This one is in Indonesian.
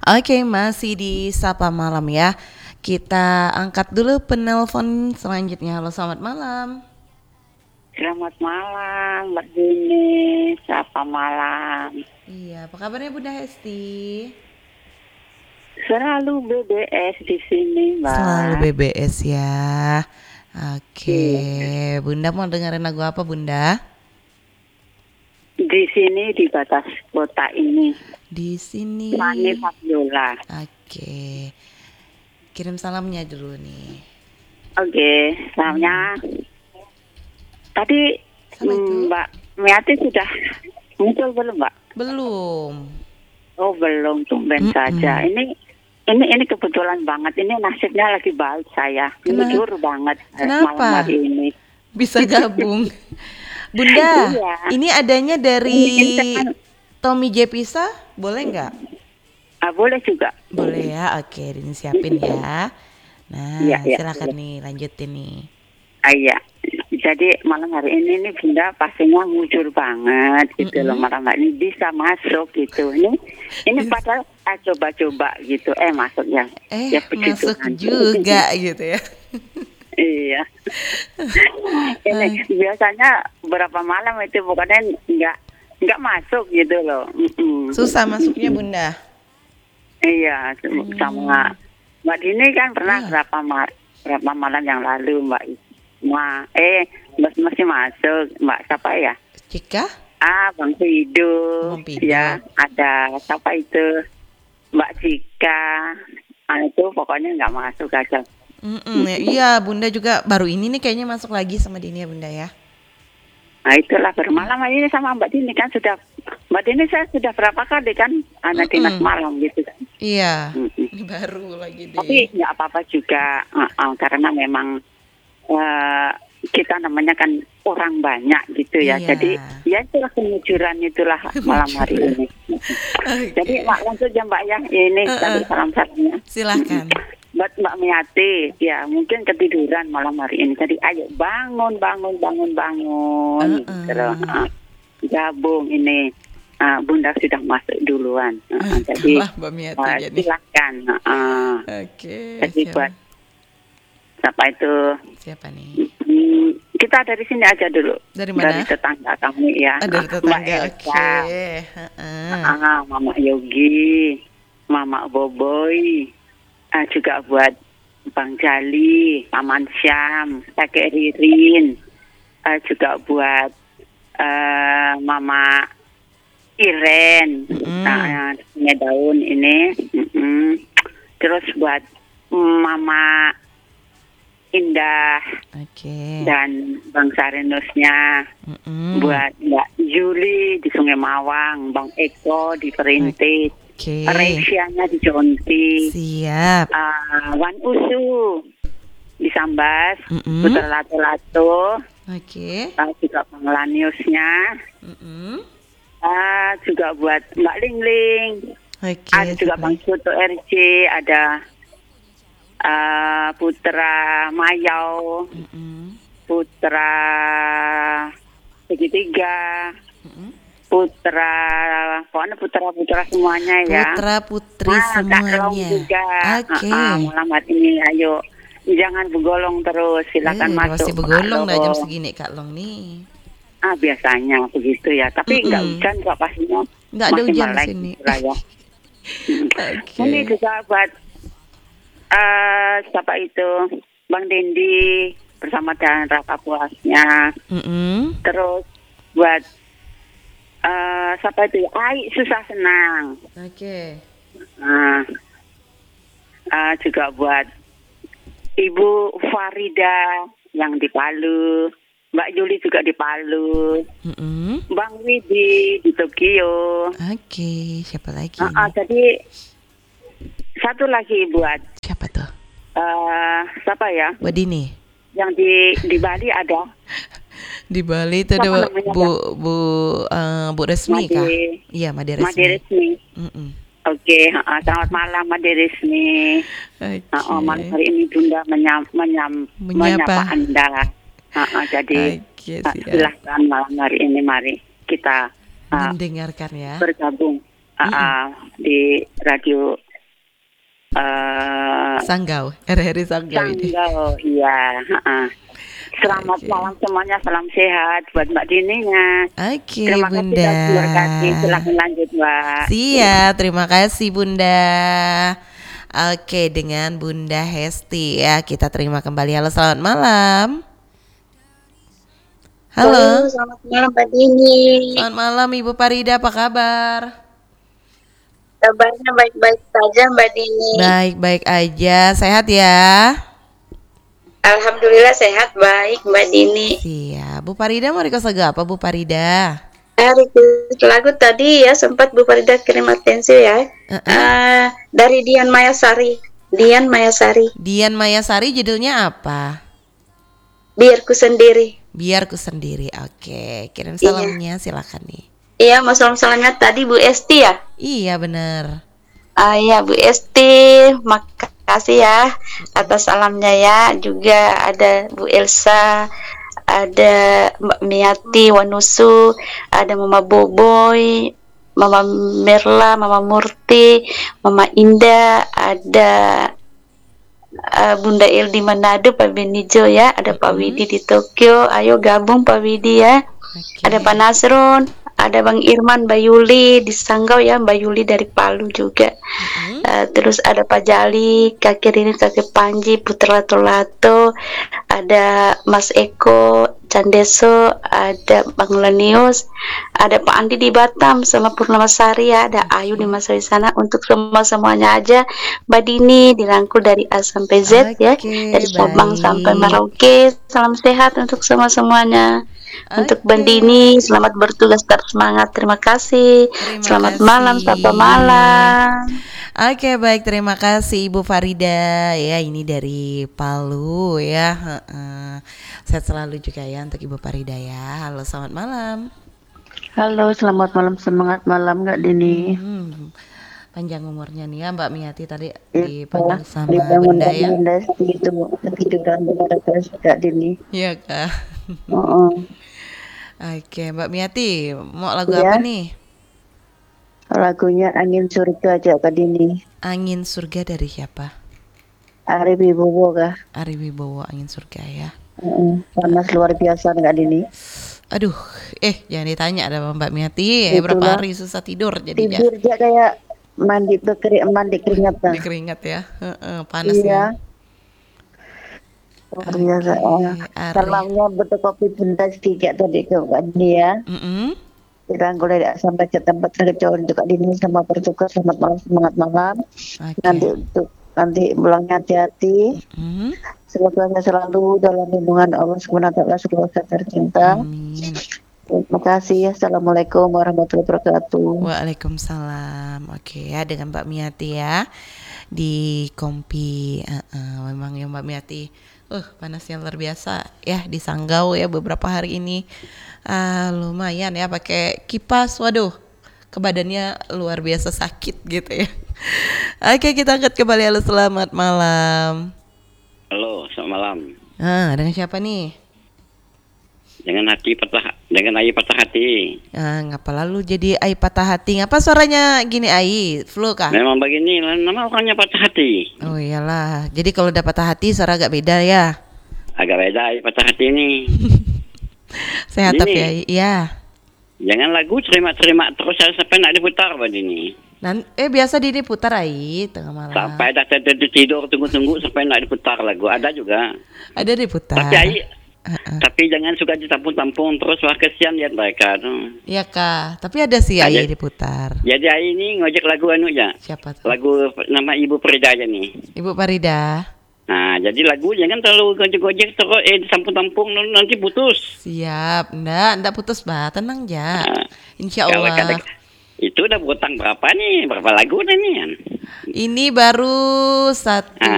Oke, masih di Sapa Malam ya. Kita angkat dulu penelpon selanjutnya. Halo, selamat malam. Selamat malam, Mbak Dini. Sapa malam. Iya, apa kabarnya Bunda Hesti? Selalu BBS di sini, Selalu Mbak. BBS ya. Oke, Iya. Bunda mau dengerin lagu apa Bunda? Di sini di batas kota ini, Di sini. Fani Fabiola. Oke, kirim salamnya dulu nih. Oke, salamnya. Tadi Siapa itu? Mbak Miati sudah muncul belum, Mbak? Belum. Oh, belum, tumben saja. Ini kebetulan banget. Ini nasibnya lagi baik saya. Jujur banget malam Kenapa? hari ini. Bisa gabung. Bunda, Iya. ini adanya Ini dari kan Tommy J Pisa, boleh nggak? boleh juga. Boleh ya, oke, ini siapin ya. Nah, Iya, iya. silakan nih, lanjutin nih. Iya. Jadi malam hari ini nih Bunda pastinya mujur banget gitu loh, malam hari ini bisa masuk gitu. Ini padahal coba-coba gitu. Masuk ya. Ya begitu Masuk kan. juga gitu ya. Iya. Ini biasanya berapa malam itu bukannya nggak masuk gitu loh. Susah masuknya Bunda. Iya, sama Mbak Dini kan pernah Iya. berapa malam yang lalu masih masuk Mbak siapa ya? Cika? Bang Fido, Bang Fido. ya ada siapa itu Mbak Cika, itu pokoknya nggak masuk aja. Iya, Bunda juga baru ini nih kayaknya masuk lagi sama Dini ya Bunda ya. Nah itulah bermalam ini sama Mbak Dini kan Mbak Dini saya sudah berapa kali kan anak dinas malam gitu kan. Iya, ini baru lagi deh. Tapi nggak apa-apa juga karena memang kita namanya kan orang banyak gitu ya. Iya. Jadi ya itulah kemujuran itulah malam hari ini. Jadi Mbak langsung aja Mbak ya. Ini salam-salamnya. Silahkan. Buat Mbak Miati, ya mungkin ketiduran malam hari ini. Jadi ayo bangun. Gitu loh. Gabung ini. Bunda sudah masuk duluan. Jadi Mbak Miati jadi. silahkan. Oke. Jadi buat siapa itu? Siapa nih? Kita dari sini aja dulu. Dari mana? Dari tetangga kami ya. Dari tetangga. Oke. Mama Yogi, Mama Boboy, juga buat Bang Jali, Paman Syam, Kakek Ririn, juga buat Mama Iren, punya daun ini, terus buat Mama Indah, dan Bang Sarenusnya, buat Mbak Juli di Sungai Mawang, Bang Eko di Perintis, Resianya di Jonti, siap, Wan Usu di Sambas, Putra Lato-Lato, juga Bang Laniusnya, juga buat Mbak Lingling, ada juga Bang Soto RC, ada Putra Mayau, Putra Segitiga, Putra semuanya ya. Putra putri semuanya. Juga. Malam hari ini ayo jangan begolong terus, silakan masuk. Pasti begolong dah jam segini Kak Long nih. Biasanya begitu ya, tapi nggak hujan kok pastinya. Nggak ada hujan di sini. Ya. Ini juga buat siapa itu Bang Dendi bersama dengan Raka Puasnya. Terus buat siapa itu Ai Susah Senang. Juga buat Ibu Farida yang di Palu, Mbak Juli juga di Palu, Bang Widi di Tokyo. Siapa lagi? Jadi satu lagi buat siapa tuh? Siapa ya? Mbak Dini. Yang di Bali ada. Di Bali itu ada Bu Resmi kah? Iya, Made Resmi. Made Resmi. Oke, selamat malam Made Resmi. Malam hari ini Bunda menyapa Anda. Jadi silahkan malam hari ini mari kita mendengarkan ya. Bergabung di radio Sanggau, RRI Sanggau ini. Sanggau, iya. Selamat malam semuanya, salam sehat buat Mbak Dininya. Oke, Terima Bunda. kasih, terima kasih. Silakan lanjut, Mbak. Siap, terima kasih Bunda. Oke, dengan Bunda Hesti ya, kita terima kembali. Halo, selamat malam. Halo. Selamat malam Mbak Dini. Selamat malam Ibu Parida, apa kabar? Kabarnya baik-baik saja Mbak Dini. Baik-baik aja, sehat ya? Alhamdulillah sehat, baik Mbak Dini. Siap. Bu Parida mau request lagu apa Bu Parida? Request lagu tadi ya sempat Bu Farida kirim atensi ya. Dari Dian Mayasari. Dian Mayasari judulnya apa? Biarku Sendiri. Biarku Sendiri. Oke, kirim salamnya silakan nih. Iya, mau salamnya tadi Bu Esti ya? Iya benar. Iya Bu Esti, makasih ya atas salamnya ya. Juga ada Bu Elsa, ada Mbak Miati Wanusu, ada Mama Boboy, Mama Merla, Mama Murti, Mama Indah, ada Bunda Il di Manado, Pak Benijo ya, ada Pak Widi di Tokyo. Ayo gabung Pak Widi ya. Ada Pak Nasrun, ada Bang Irman, Mbak Yuli di Sanggau ya, Mbak Yuli dari Palu juga. Terus ada Pak Jali, Kakek Rini, Kakek Panji, Putra Tolato, ada Mas Eko Candeso, ada Bang Lenius, ada Pak Andi di Batam sama Purnama Sari ya, ada Ayu di Mas sana. Untuk semuanya aja Mbak Dini dirangkul dari A sampai Z ya, dari Sabang sampai Merauke. Salam sehat untuk semuanya. Untuk Mbak Dini, selamat bertugas, tetap semangat. Terima kasih. Selamat malam, sapa malam. Oke, baik, terima kasih Ibu Farida ya, ini dari Palu ya. Sehat selalu juga ya untuk Ibu Farida ya. Halo, selamat malam. Halo, selamat malam, semangat malam Kak Dini. Panjang umurnya nih ya Mbak Miati tadi dipanggil sama Bunda ya. Ketiduran Kak Dini. Iya Kak. Oke, Mbak Miati mau lagu apa nih? Lagunya Angin Surga aja Kak Dini. Angin Surga dari siapa? Ari Wibowo Kak. Ari Wibowo, Angin Surga ya. Panas luar biasa Kak Dini. Aduh, jangan ditanya ada Mbak Miati, berapa hari susah tidur jadinya. Tidur aja kayak mandi keringat. Mandi keringat ya, panas ya. Luar biasa. Salamnya betul kopi Bunda sedikit tadi ke Kak Dini ya. Dirangkul dari sampai ke tempat kerja untuk Kak Dini sama bertugas. Selamat malam, semangat malam. Nanti pulangnya hati-hati. Semoga selalu dalam lindungan Allah SWT, semoga tercinta. Amin. Terima kasih. Assalamualaikum warahmatullahi wabarakatuh. Waalaikumsalam. Oke ya, dengan Mbak Miati ya di Kompi. Memang ya Mbak Miati, panasnya luar biasa ya di Sanggau ya beberapa hari ini. Lumayan ya pakai kipas. Waduh, ke badannya luar biasa sakit gitu ya. Oke, kita angkat kembali. Halo, selamat malam. Halo, selamat malam. Dengan siapa nih? Dengan Ai patah hati. Ngapa lalu jadi Ai patah hati? Ngapa suaranya gini Ai? Flu kah? Memang begini, nama orangnya patah hati. Oh iyalah. Jadi kalau udah patah hati suara agak beda ya? Agak beda Ai patah hati ini. Sehat tapi Ai, iya. Jangan lagu terima-terima terus sampai nak diputar begini. Biasa Dini putar Ai tengah malam. Sampai dah tidur tunggu-tunggu sampai nak diputar lagu. Ada juga. Ada diputar. Tapi Ai, tapi jangan suka ditampung-tampung terus, wah kesian lihat mereka tuh. Iya Kak, tapi ada sih Ai diputar. Jadi Ai ini ngojek lagu ya. Siapa tuh? Lagu nama Ibu Farida aja nih. Ibu Farida. Nah, jadi lagu jangan terlalu gojek-gojek terus ditampung-tampung nanti putus. Siap, enggak putus tenang ya. Insya Allah. Itu udah berutang berapa nih? Berapa lagu nih? Ini baru satu.